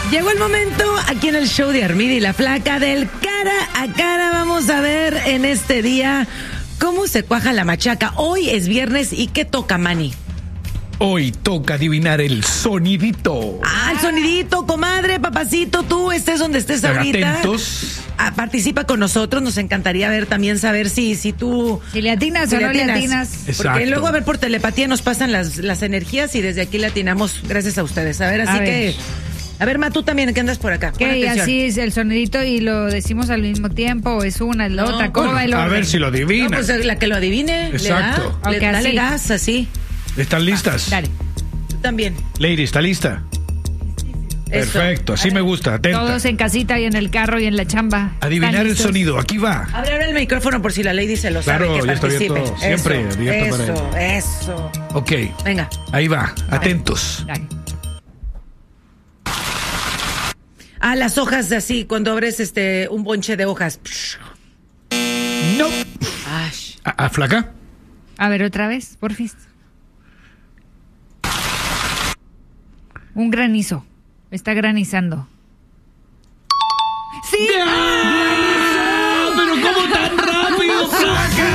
Llegó el momento aquí en el show de Armida y la Flaca del cara a cara. Vamos a ver en este día cómo se cuaja la machaca. Hoy es viernes y ¿qué toca, Manny? Hoy toca adivinar el sonidito. Ah, el sonidito, comadre, papacito, tú estés donde estés ahorita. Atentos. Participa con nosotros, nos encantaría ver también saber si tú... Si le atinas o no le atinas. Exacto. Porque luego a ver por telepatía nos pasan las energías y desde aquí le atinamos gracias a ustedes. A ver, así que... A ver, Ma, tú también, que andas por acá. Ok, así es el sonidito y lo decimos al mismo tiempo, o es una, es la otra. ¿Cómo va el orden? A ver si lo adivina. No, pues la que lo adivine, Exacto. le da, Ok, dale así. gas, así. ¿Están listas? Dale. Tú también. Lady, ¿está lista? Eso. Perfecto, así me gusta. Atenta. Todos en casita y en el carro y en la chamba. Adivinar ¿Están el listos? sonido, aquí va. Abre el micrófono por si la lady se lo Claro, sabe, que ya está participe. abierto, siempre abierto para Eso. Ok, Venga. ahí va, atentos. Dale. Ah, las hojas de así, cuando abres un bonche de hojas. No. Ash. ¿A Flaca? A ver, otra vez, porfis. Un granizo. Está granizando. ¡Sí! ¡Pero cómo tan rápido, Flaca!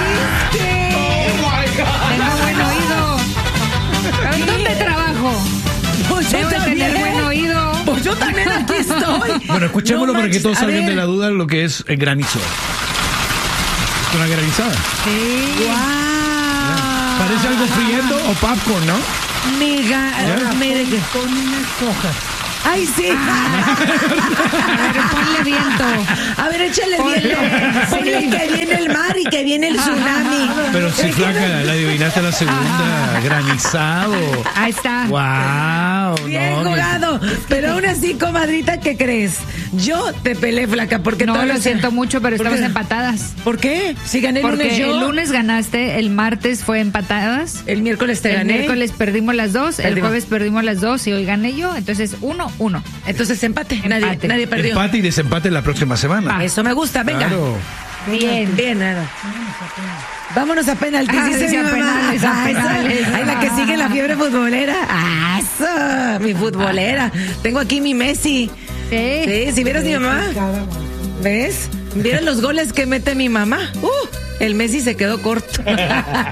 Tengo buen oído. ¿En dónde trabajo? Pues yo Debo de también. tener buen oído. Pues yo también aquí estoy. Bueno, escuchémoslo No para que manches, todos a salgan ver. de la duda lo que es el granizo. ¿Es una granizada? Sí. Wow. Parece algo friendo o popcorn, ¿no? Mega. Mire que- Con unas hojas. Ay, sí. A ver, ponle viento. A ver, échale Ponle, viento. Ponle que viene el mar y que viene el tsunami. Pero si, Es que Flaca, no- la adivinaste la segunda. Granizado. Ahí está. ¡Wow! Bien no, jugado. Pero aún así, comadrita, ¿qué crees? Yo te peleé, Flaca, porque No, todas lo las- siento mucho, pero ¿Por estamos qué? empatadas. ¿Por qué? Si gané el Porque lunes yo. el lunes ganaste, el martes fue empatadas. El miércoles te El gané. miércoles perdimos las dos, el Perdimos. jueves perdimos las dos y hoy gané yo. Entonces, 1-1. Entonces empate. Empate. Nadie perdió. Empate y desempate la próxima semana. Eso me gusta, venga. Claro. Bien. Bien, nada. Vámonos a penaltis, Ah, dice sí, mi a mamá. penales, a Ah, esa. penales. Ay, la que sigue la fiebre futbolera. Ah, eso, mi futbolera. Tengo aquí mi Messi. Sí. Sí, si vieras mi mamá. ¿Ves? ¿Vieras los goles que mete mi mamá? El Messi se quedó corto.